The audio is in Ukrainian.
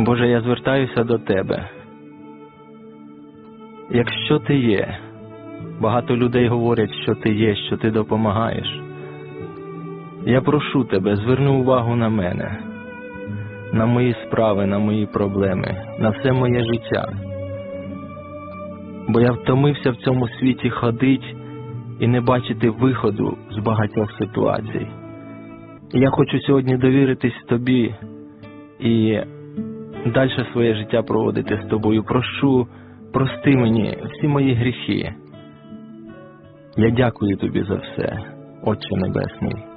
Боже, я звертаюся до Тебе. Якщо Ти є, багато людей говорять, що Ти є, що Ти допомагаєш. Я прошу Тебе, зверни увагу на мене, на мої справи, на мої проблеми, на все моє життя. Бо я втомився в цьому світі ходити і не бачити виходу з багатьох ситуацій. І я хочу сьогодні довіритись Тобі і далі своє життя проводити з Тобою. Прошу, прости мені всі мої гріхи. Я дякую Тобі за все, Отче Небесний.